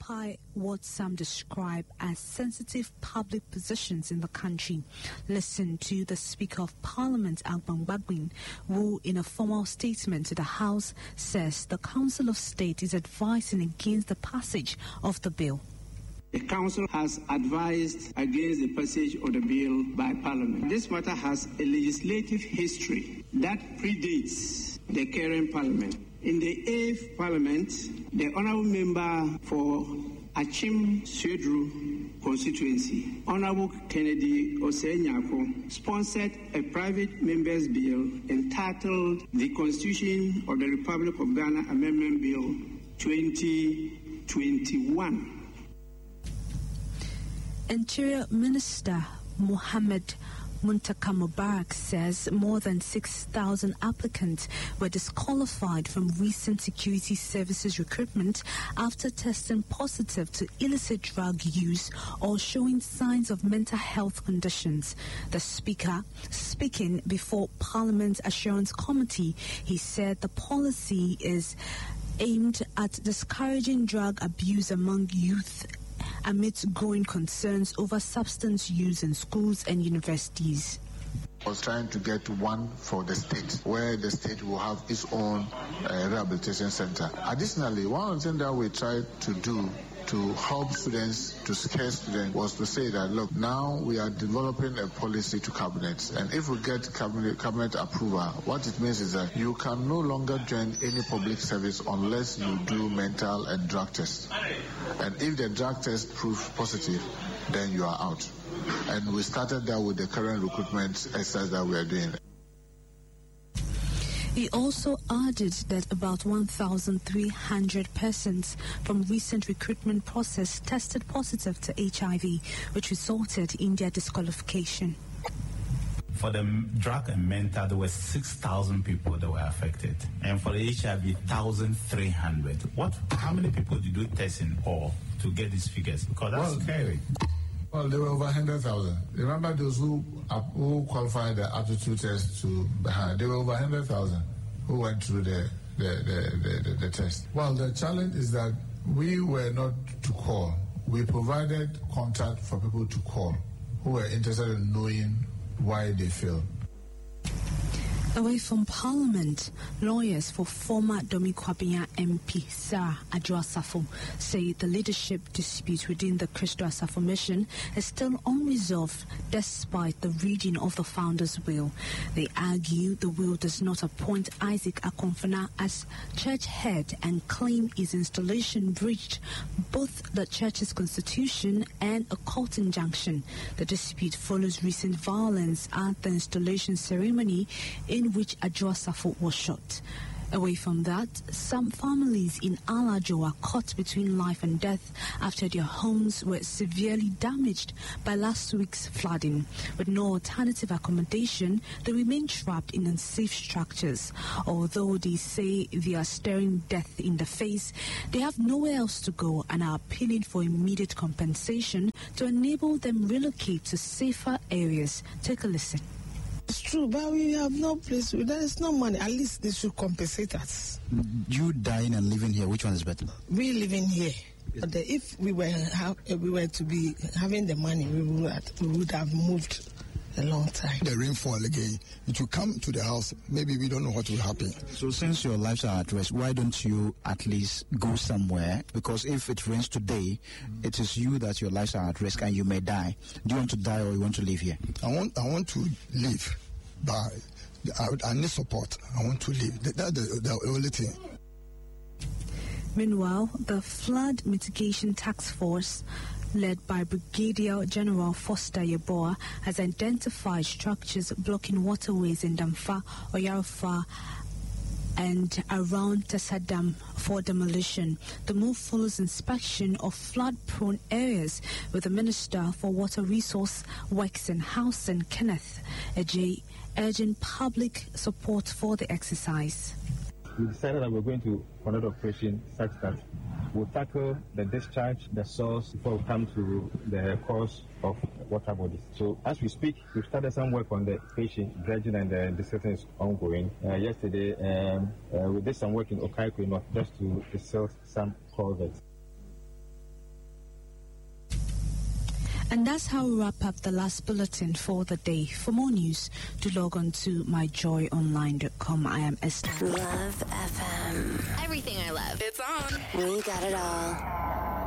occupy what some describe as sensitive public positions in the country. Listen to the Speaker of Parliament, Agbang Bagbin, who in a formal statement to the House says the Council of State is advising against the passage of the bill. The Council has advised against the passage of the bill by Parliament. This matter has a legislative history that predates the current Parliament. In the 8th Parliament, the Honourable Member for Achim Swedru constituency, Honourable Kennedy Osenyako, sponsored a private members' bill entitled the Constitution of the Republic of Ghana Amendment Bill 2021. Interior Minister Mohammed Muntaka Mubarak says more than 6,000 applicants were disqualified from recent security services recruitment after testing positive to illicit drug use or showing signs of mental health conditions. The Speaker, speaking before Parliament's Assurance Committee, he said the policy is aimed at discouraging drug abuse among youth amidst growing concerns over substance use in schools and universities. I was trying to get one for the state, where the state will have its own rehabilitation center. Additionally, one of the things that we tried to do to help students, to scare students, was to say that, look, now we are developing a policy to cabinet, and if we get cabinet approval, what it means is that you can no longer join any public service unless you do mental and drug tests. And if the drug test proves positive, then you are out. And we started that with the current recruitment exercise that we are doing. He also added that about 1,300 persons from recent recruitment process tested positive to HIV, which resulted in their disqualification. For the drug and mental, there were 6,000 people that were affected. And for the HIV, 1,300. How many people did you test in all to get these figures? Because that's scary. Well, there were over 100,000. Remember those who qualified the aptitude test there were over 100,000 who went through the test. Well, the challenge is that we were not to call. We provided contact for people to call who were interested in knowing why they failed. Away from Parliament, lawyers for former Domi Kwabena MP Sarah Adwoa Safo say the leadership dispute within the Christo Asafo mission is still unresolved despite the reading of the founder's will. They argue the will does not appoint Isaac Akomfana as church head and claim his installation breached both the church's constitution and a court injunction. The dispute follows recent violence at the installation ceremony in which Adwoa Safo was shot. Away from that, some families in Alajo are caught between life and death after their homes were severely damaged by last week's flooding. With no alternative accommodation, they remain trapped in unsafe structures. Although they say they are staring death in the face, they have nowhere else to go and are appealing for immediate compensation to enable them relocate to safer areas. Take a listen. It's true, but we have no place. There is no money. At least they should compensate us. You dying and living here, which one is better? We living here. But if we were to be having the money, we would have moved a long time. The rainfall again, it will come to the house. Maybe we don't know what will happen. So since your lives are at risk, why don't you at least go somewhere? Because if it rains today, it is you that your lives are at risk and you may die. Do you want to die or you want to live here? I want to live, but I need support. I want to live. That's the only thing. Meanwhile, the Flood Mitigation Task Force, led by Brigadier General Foster Yeboah, has identified structures blocking waterways in Damfa, Oyarofa, and around Tasadam for demolition. The move follows inspection of flood-prone areas with the Minister for Water Resource, Works and Housing, Kenneth Ejay, urging public support for the exercise. We decided that we're going to conduct operation such that we'll tackle the discharge, the source, before we come to the cause of water bodies. So as we speak, we've started some work on the patient dredging, and the discussion is ongoing. Yesterday, we did some work in Okaiko North just to seal some culverts. And that's how we wrap up the last bulletin for the day. For more news, do log on to myjoyonline.com. I am Esther. Love FM. Everything I love. It's on. We got it all.